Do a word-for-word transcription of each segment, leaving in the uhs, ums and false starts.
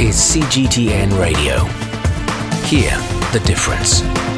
is C G T N Radio. Hear the difference.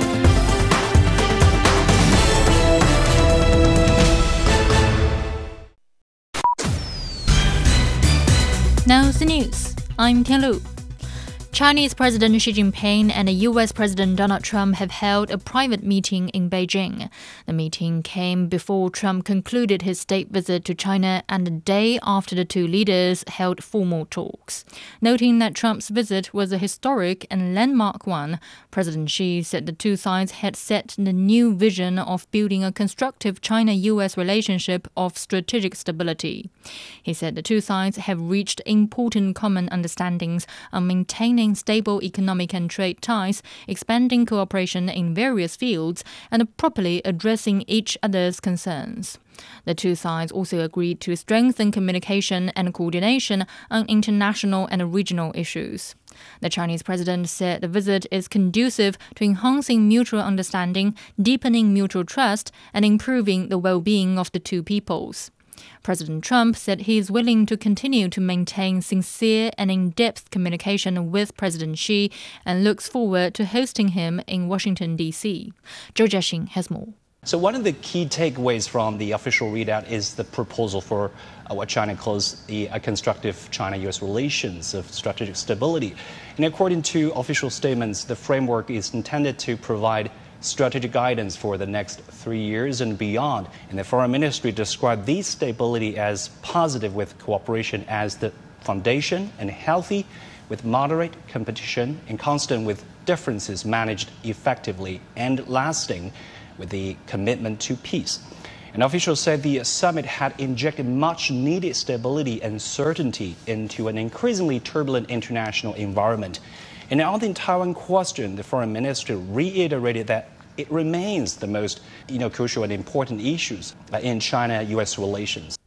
Now the news. I'm Tian Lu. Chinese President Xi Jinping and U S President Donald Trump have held a private meeting in Beijing. The meeting came before Trump concluded his state visit to China and a day after the two leaders held formal talks. Noting that Trump's visit was a historic and landmark one, President Xi said the two sides had set the new vision of building a constructive China-U S relationship of strategic stability. He said the two sides have reached important common understandings on maintaining stable economic and trade ties, expanding cooperation in various fields, and properly addressing each other's concerns. The two sides also agreed to strengthen communication and coordination on international and regional issues. The Chinese president said the visit is conducive to enhancing mutual understanding, deepening mutual trust, and improving the well-being of the two peoples. President Trump said he is willing to continue to maintain sincere and in-depth communication with President Xi and looks forward to hosting him in Washington, D C Zhou Jiaxing has more. So one of the key takeaways from the official readout is the proposal for uh, what China calls the uh, constructive China-U S relations of strategic stability. And according to official statements, the framework is intended to provide strategic guidance for the next three years and beyond. And the Foreign Ministry described this stability as positive, with cooperation as the foundation, and healthy with moderate competition, and constant with differences managed effectively, and lasting with the commitment to peace. An official said the summit had injected much needed stability and certainty into an increasingly turbulent international environment. And on the Taiwan question, the Foreign Ministry reiterated that it remains the most you know, crucial and important issues in China-U S relations.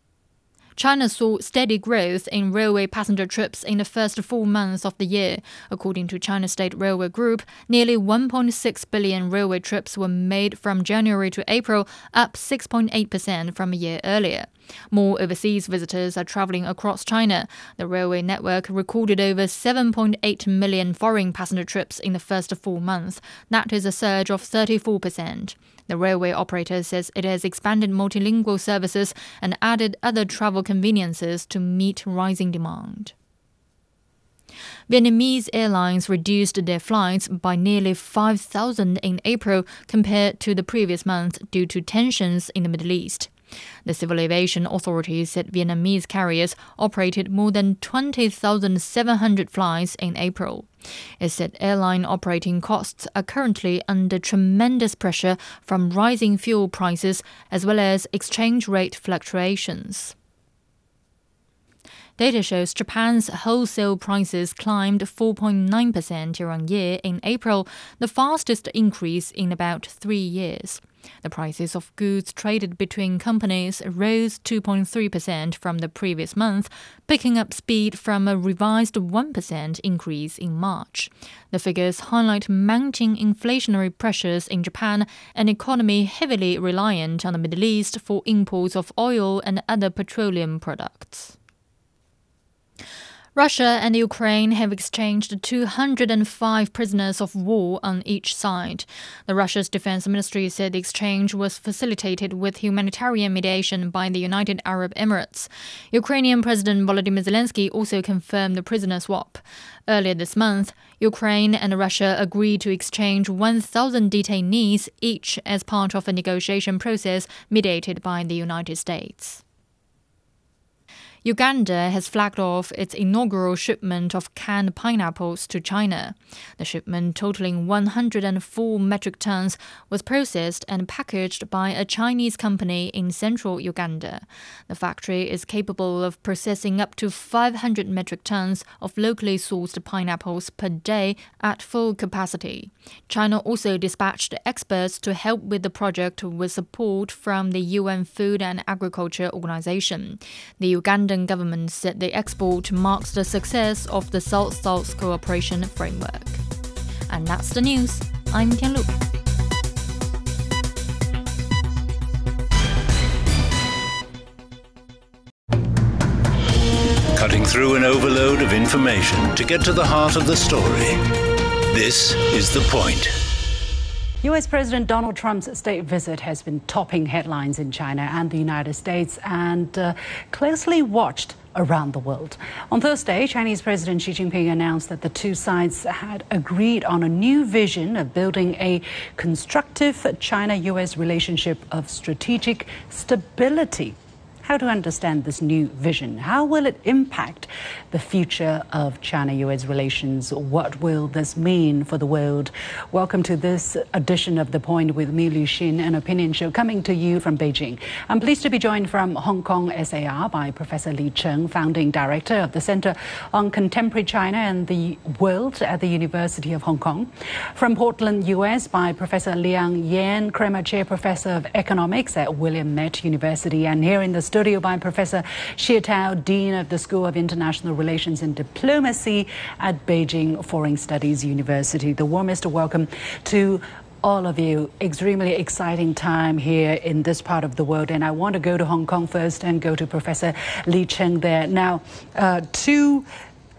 China saw steady growth in railway passenger trips in the first four months of the year. According to China State Railway Group, nearly one point six billion railway trips were made from January to April, up six point eight percent from a year earlier. More overseas visitors are traveling across China. The railway network recorded over seven point eight million foreign passenger trips in the first four months. That is a surge of thirty-four percent. The railway operator says it has expanded multilingual services and added other travel conveniences to meet rising demand. Vietnamese airlines reduced their flights by nearly five thousand in April compared to the previous month due to tensions in the Middle East. The Civil Aviation Authority said Vietnamese carriers operated more than twenty thousand seven hundred flights in April. It said airline operating costs are currently under tremendous pressure from rising fuel prices as well as exchange rate fluctuations. Data shows Japan's wholesale prices climbed four point nine percent year-on-year in April, the fastest increase in about three years. The prices of goods traded between companies rose two point three percent from the previous month, picking up speed from a revised one percent increase in March. The figures highlight mounting inflationary pressures in Japan, an economy heavily reliant on the Middle East for imports of oil and other petroleum products. Russia and Ukraine have exchanged two hundred five prisoners of war on each side. The Russia's defense ministry said the exchange was facilitated with humanitarian mediation by the United Arab Emirates. Ukrainian President Volodymyr Zelensky also confirmed the prisoner swap. Earlier this month, Ukraine and Russia agreed to exchange one thousand detainees each as part of a negotiation process mediated by the United States. Uganda has flagged off its inaugural shipment of canned pineapples to China. The shipment, totaling one hundred four metric tons, was processed and packaged by a Chinese company in central Uganda. The factory is capable of processing up to five hundred metric tons of locally sourced pineapples per day at full capacity. China also dispatched experts to help with the project with support from the U N Food and Agriculture Organization. The Ugandan government said the export marks the success of the South-South Cooperation Framework. And that's the news. I'm Tian Lu. Cutting through through an overload of information to get to the heart of the story. This is The Point. U S President Donald Trump's state visit has been topping headlines in China and the United States and uh, closely watched around the world. On Thursday, Chinese President Xi Jinping announced that the two sides had agreed on a new vision of building a constructive China-U S relationship of strategic stability. How to understand this new vision? How will it impact the future of China-U S relations? What will this mean for the world? Welcome to this edition of The Point with me, Liu Xin, an opinion show coming to you from Beijing. I'm pleased to be joined from Hong Kong S A R by Professor Li Cheng, founding director of the Center on Contemporary China and the World at the University of Hong Kong. From Portland, U S by Professor Liang Yan, Kramer Chair Professor of Economics at William Mett University, and here in the studio by Professor Xie Tao, Dean of the School of International Relations and Diplomacy at Beijing Foreign Studies University. The warmest welcome to all of you. Extremely exciting time here in this part of the world. And I want to go to Hong Kong first and go to Professor Li Cheng there. Now, uh, two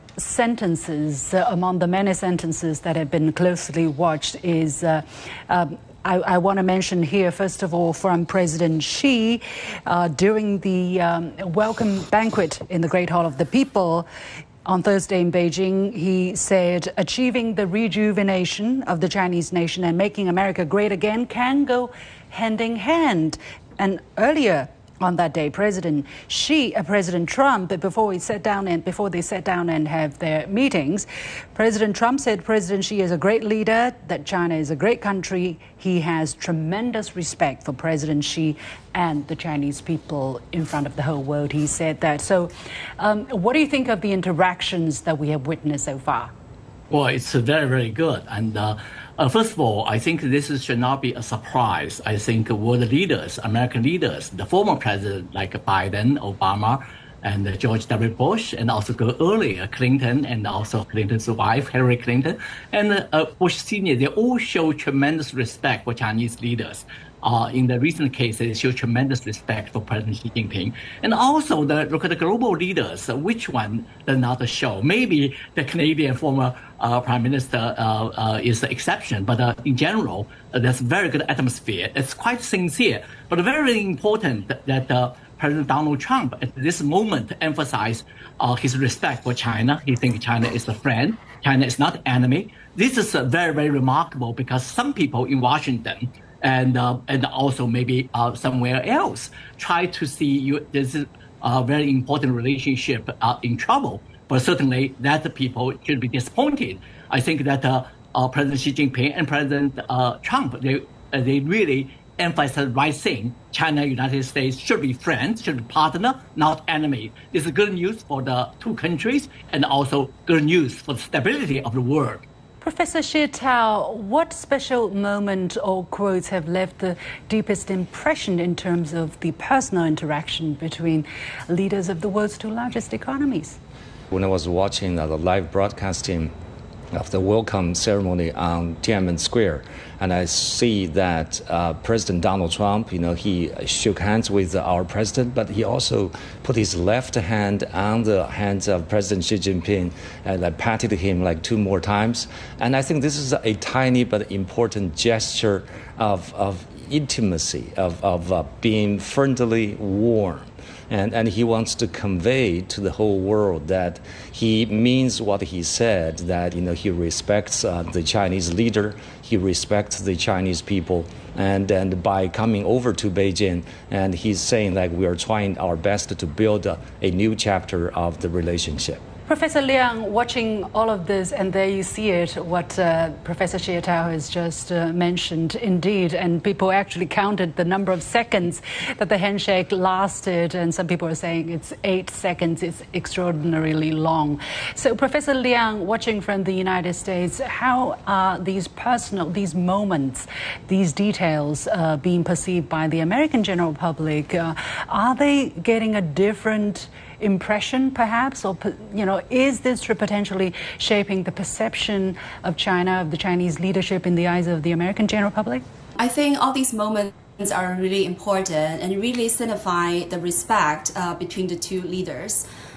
sentences uh, among the many sentences that have been closely watched is uh, um, I, I want to mention here, first of all, from President Xi uh, during the um, welcome banquet in the Great Hall of the People on Thursday in Beijing. He said, achieving the rejuvenation of the Chinese nation and making America great again can go hand in hand. And earlier on that day, President Xi, uh, President Trump, before we sat down and before they sat down and have their meetings, President Trump said President Xi is a great leader, that China is a great country. He has tremendous respect for President Xi and the Chinese people in front of the whole world. He said that. So, um, what do you think of the interactions that we have witnessed so far? Well, it's very, very good. And uh, uh, first of all, I think this is, should not be a surprise. I think world leaders, American leaders, the former president like Biden, Obama, and uh, George W. Bush, and also go earlier, Clinton, and also Clinton's wife, Hillary Clinton, and uh, Bush Senior, they all show tremendous respect for Chinese leaders. Uh, in the recent case, they show tremendous respect for President Xi Jinping. And also, the, look at the global leaders, which one does not show? Maybe the Canadian former uh, Prime Minister uh, uh, is the exception, but uh, in general, uh, there's very good atmosphere. It's quite sincere, but very important that, that uh, President Donald Trump at this moment emphasized uh, his respect for China. He thinks China is a friend. China is not enemy. This is uh, very, very remarkable because some people in Washington and uh, and also maybe uh, somewhere else try to see you, this is a very important relationship uh, in trouble. But certainly that people should be disappointed. I think that uh, uh, President Xi Jinping and President uh, Trump, they uh, they really emphasize the right thing. China and United States should be friends, should be partner, not enemy. This is good news for the two countries and also good news for the stability of the world. Professor Xie Tao, what special moment or quotes have left the deepest impression in terms of the personal interaction between leaders of the world's two largest economies? When I was watching uh, the live broadcasting of the welcome ceremony on Tiananmen Square, and I see that uh, President Donald Trump, you know, he shook hands with our president, but he also put his left hand on the hands of President Xi Jinping and I patted him like two more times. And I think this is a tiny but important gesture of, of intimacy, of, of uh, being friendly, warm. And, and he wants to convey to the whole world that he means what he said, that, you know, he respects uh, the Chinese leader, he respects the Chinese people, and, and by coming over to Beijing, and he's saying that we are trying our best to build a, a new chapter of the relationship. Professor Liang, watching all of this, and there you see it, what uh, Professor Xie Tao has just uh, mentioned, indeed, and people actually counted the number of seconds that the handshake lasted, and some people are saying it's eight seconds, it's extraordinarily long. So, Professor Liang, watching from the United States, how are these personal, these moments, these details uh, being perceived by the American general public? Uh, are they getting a different impression, perhaps, or, you know, is this potentially shaping the perception of China, of the Chinese leadership in the eyes of the American general public? I think all these moments are really important and really signify the respect uh, between the two leaders.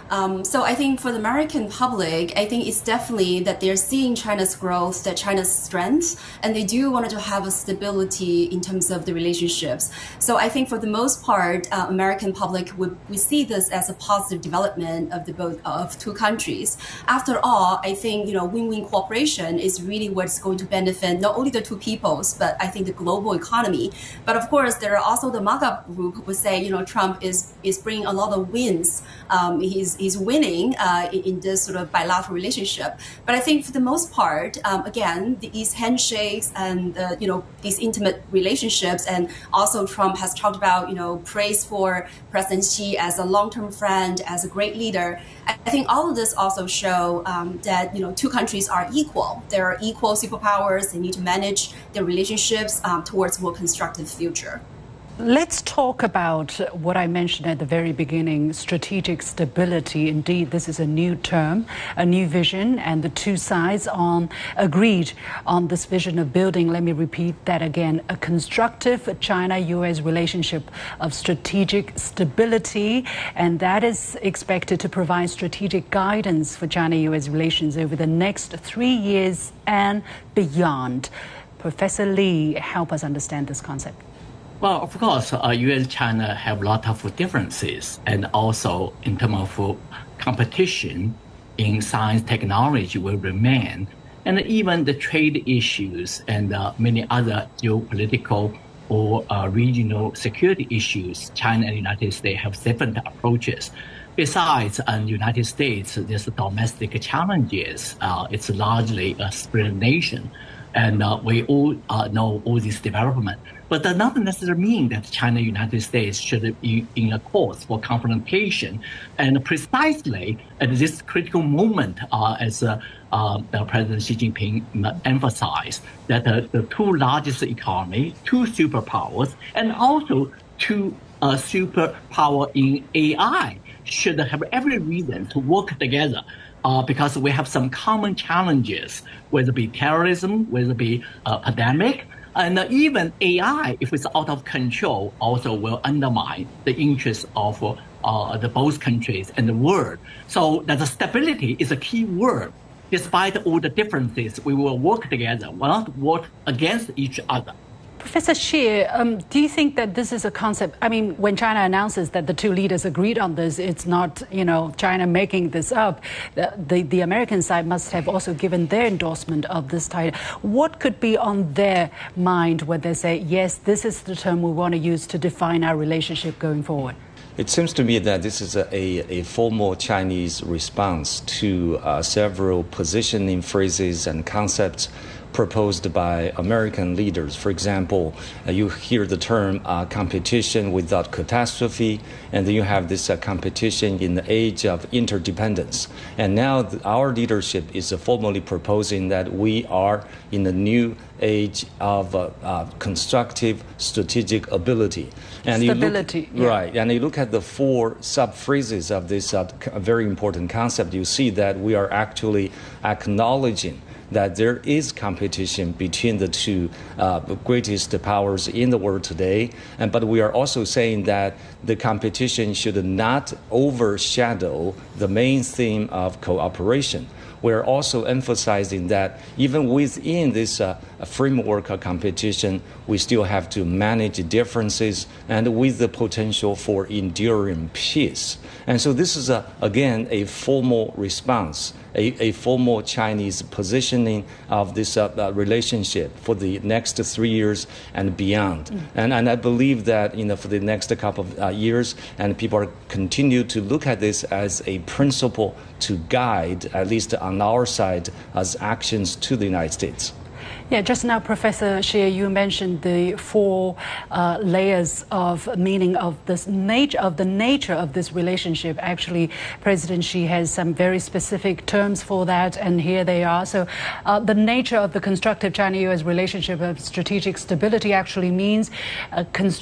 Um, so I think for the American public, I think it's definitely that they're seeing China's growth, that China's strength, and they do want to have a stability in terms of the relationships. So I think for the most part, uh, American public would we see this as a positive development of the both of two countries. After all, I think you know win-win cooperation is really what's going to benefit not only the two peoples, but I think the global economy. But of course, there are also the MAGA group who would say you know Trump is is bringing a lot of wins. Um, he's he's winning uh, in, in this sort of bilateral relationship. But I think for the most part, um, again, these handshakes and uh, you know these intimate relationships, and also Trump has talked about you know praise for President Xi as a long-term friend, as a great leader. I think all of this also show um, that you know two countries are equal. They are equal superpowers. They need to manage their relationships um, towards a more constructive future. Let's talk about what I mentioned at the very beginning, strategic stability. Indeed, this is a new term, a new vision, and the two sides on agreed on this vision of building, let me repeat that again, a constructive China-U S relationship of strategic stability, and that is expected to provide strategic guidance for China-U S relations over the next three years and beyond. Professor Lee, help us understand this concept. Well, of course, uh, U S and China have a lot of differences, and also in terms of uh, competition in science technology will remain, and even the trade issues and uh, many other geopolitical or uh, regional security issues, China and the United States have different approaches. Besides, in the United States, there's domestic challenges. Uh, it's largely a split nation, and uh, we all uh, know all this development. But that doesn't necessarily mean that China and the United States should be in a course for confrontation. And precisely at this critical moment, uh, as uh, uh, President Xi Jinping emphasized, that uh, the two largest economies, two superpowers, and also two uh, superpower in A I should have every reason to work together. Uh, because we have some common challenges, whether it be terrorism, whether it be uh, pandemic, and uh, even A I, if it's out of control, also will undermine the interests of uh, the both countries and the world. So that the stability is a key word. Despite all the differences, we will work together, will not work against each other. Professor Xie, um, do you think that this is a concept? I mean, when China announces that the two leaders agreed on this, it's not, you know, China making this up. The, the, the American side must have also given their endorsement of this title. What could be on their mind when they say, yes, this is the term we want to use to define our relationship going forward? It seems to me that this is a, a, a formal Chinese response to uh, several positioning phrases and concepts proposed by American leaders. For example, uh, you hear the term uh, competition without catastrophe, and then you have this uh, competition in the age of interdependence. And now th- our leadership is uh, formally proposing that we are in a new age of uh, uh, constructive strategic ability. And Stability. You look, yeah. Right, and you look at the four sub-phrases of this uh, very important concept, you see that we are actually acknowledging that there is competition between the two uh, greatest powers in the world today. And, but we are also saying that the competition should not overshadow the main theme of cooperation. We're also emphasizing that even within this uh, framework of competition, we still have to manage differences and with the potential for enduring peace. And so this is, a, again, a formal response, a, a formal Chinese positioning of this uh, uh, relationship for the next three years and beyond. Mm. And, and I believe that, you know, for the next couple of uh, years, and people are continue to look at this as a principle to guide, at least on our side, as actions to the United States. Yeah, just now, Professor Xie, you mentioned the four uh, layers of meaning of this nature of the nature of this relationship. Actually, President Xi has some very specific terms for that, and here they are. So, uh, the nature of the constructive China-U S relationship of strategic stability actually means uh, construct.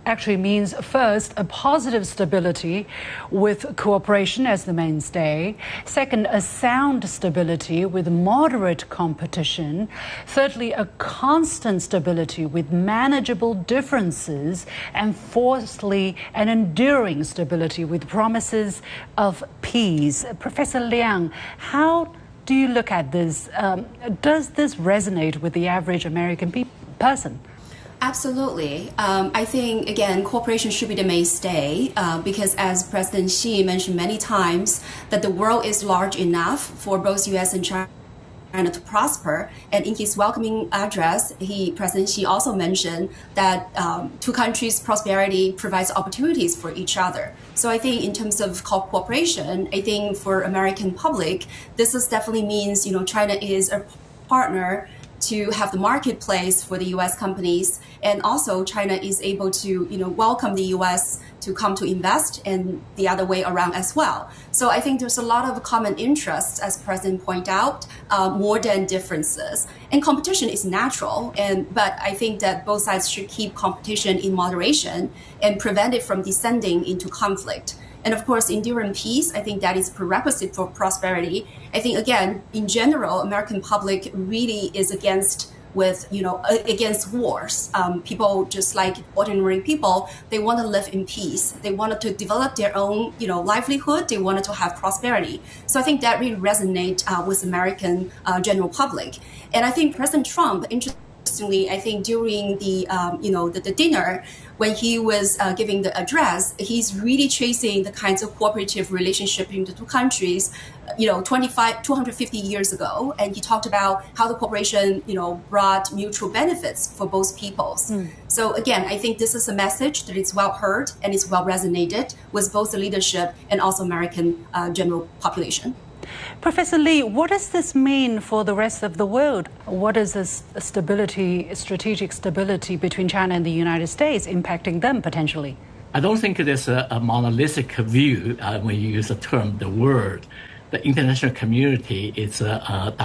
actually means, first, a positive stability with cooperation as the mainstay. Second, a sound stability with moderate competition. Thirdly, a constant stability with manageable differences. And fourthly, an enduring stability with promises of peace. Professor Liang, how do you look at this? Um, does this resonate with the average American pe- person? Absolutely. Um, I think, again, cooperation should be the mainstay uh, because, as President Xi mentioned many times, that the world is large enough for both U S and China to prosper. And in his welcoming address, he, President Xi also mentioned that um, two countries' prosperity provides opportunities for each other. So I think in terms of cooperation, I think for American public, this is definitely means, you know, China is a partner to have the marketplace for the U S companies, and also China is able to, you know, welcome the U S to come to invest, and the other way around as well. So I think there's a lot of common interests, as President pointed out, uh, more than differences. And competition is natural, and but I think that both sides should keep competition in moderation and prevent it from descending into conflict. And of course, enduring peace, I think that is prerequisite for prosperity. I think, again, in general, American public really is against with, you know, against wars. Um, people, just like ordinary people, they want to live in peace. They wanted to develop their own, you know, livelihood. They wanted to have prosperity. So I think that really resonates uh, with American uh, general public. And I think President Trump, interestingly, I think during the, um, you know, the, the dinner, when he was uh, giving the address, he's really chasing the kinds of cooperative relationship between the two countries, you know, twenty-five, two hundred fifty years ago. And he talked about how the cooperation, you know, brought mutual benefits for both peoples. Mm. So again, I think this is a message that is well heard and is well resonated with both the leadership and also American uh, general population. Professor Li, what does this mean for the rest of the world? What is this stability, strategic stability between China and the United States impacting them potentially? I don't think there's a, a monolithic view uh, when you use the term, the world. The international community is a, a